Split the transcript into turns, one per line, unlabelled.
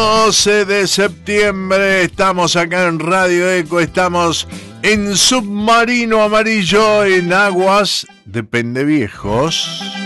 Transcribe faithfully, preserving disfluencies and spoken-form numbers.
doce de septiembre, estamos acá en Radio Eco, estamos en Submarino Amarillo, en aguas de Pendeviejos.